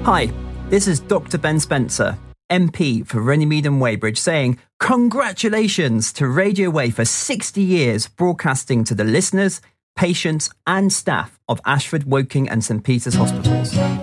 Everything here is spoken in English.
Hi, this is Dr. Ben Spencer, MP for Runnymede and Weybridge, saying congratulations to Radio Way for 60 years broadcasting to the listeners, patients and staff of Ashford, Woking and St Peter's Hospitals.